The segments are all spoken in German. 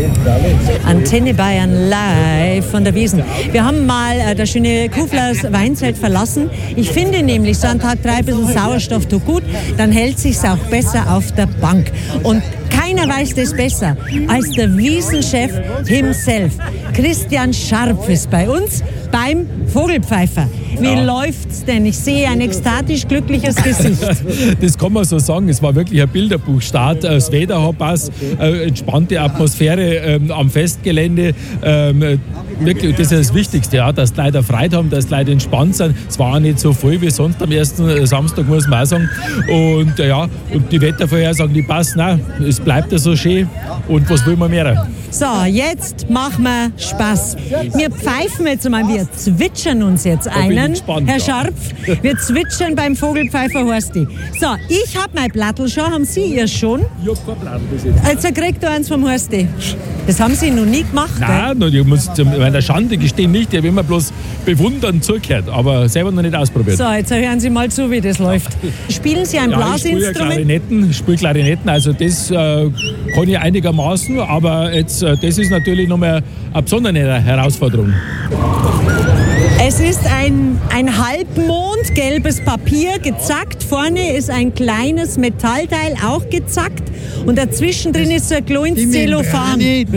Antenne Bayern live von der Wiesn. Wir haben mal das schöne Kuflers Weinzelt verlassen. Ich finde nämlich, so an Tag 3 ein bisschen Sauerstoff tut gut, dann hält sich's auch besser auf der Bank. Und keiner weiß das besser als der Wiesenchef himself. Christian Scharpf ist bei uns beim Vogelpfeifer. Wie läuft's denn? Ich sehe ein ekstatisch glückliches Gesicht. Das kann man so sagen. Es war wirklich ein Bilderbuchstart. Das Wetter hat passt, entspannte Atmosphäre am Festgelände. Wirklich, das ist das Wichtigste, ja, dass die Leute Freude haben, dass die Leute entspannt sind. Es war auch nicht so voll wie sonst am ersten Samstag, muss man auch sagen. Und ja, und die Wettervorhersagen, die passen auch. Es bleibt ja so schön. Und was will man mehr? So, jetzt machen wir Spaß. Wir pfeifen jetzt einmal, wir zwitschern uns jetzt einen. Gespannt, Herr Scharpf, wir zwitschern beim Vogelpfeifer Horsti. So, ich habe mein Plattel schon, haben Sie ihr schon? Ich habe kein Plattel bis jetzt. Jetzt kriegt ihr eins vom Horsti. Das haben Sie noch nie gemacht, Nein, ich muss meiner Schande gestehen nicht. Ich habe immer bloß bewundern zugehört, aber selber noch nicht ausprobiert. So, jetzt hören Sie mal zu, wie das läuft. Spielen Sie ein Blasinstrument? Ich spiele Klarinetten, also das kann ich einigermaßen, aber jetzt, das ist natürlich nochmal eine besondere Herausforderung. Es ist ein Halbmond, gelbes Papier, gezackt. Vorne ist ein kleines Metallteil, auch gezackt. Und dazwischen drin ist so ein kleines Zellophan.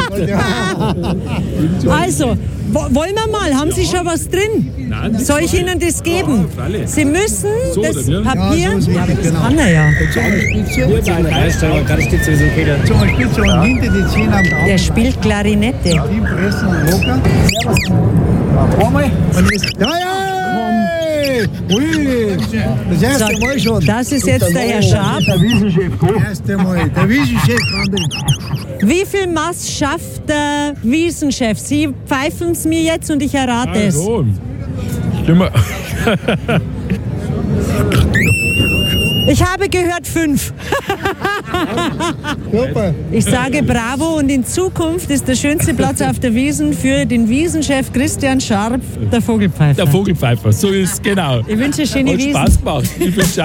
Also, wollen wir mal? Haben Sie schon was drin? Nein. Soll ich Ihnen das geben? Sie müssen So, das oder wie? Papier... Ja, so Ja, das genau. kann er ja. Und hinter die Zehen am Daumen. Der spielt Klarinette. Die pressen und lockern. Ja, ja! Ui! Das erste Mal schon. Das ist jetzt der Herr Scharpf. Der Wiesenchef. Das erste Mal. Der Wiesenchef kann das. Wie viel Maß schafft der Wiesenchef? Sie pfeifen es mir jetzt und ich errate es. Also, stimmt. Ich habe gehört 5. Super. Ich sage bravo und in Zukunft ist der schönste Platz auf der Wiesn für den Wiesenchef Christian Scharpf, der Vogelpfeifer. Der Vogelpfeifer, so ist es genau. Ich wünsche schöne Hat Wiesn. Spaß gemacht. Ich wünsche